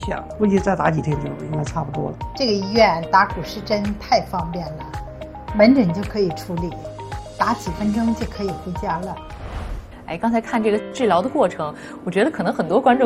想，估计再打几天就应该差不多了。 这个医院打骨湿针太方便了，门诊就可以处理，打几分钟就可以回家了。 刚才看这个治疗的过程，我觉得可能很多观众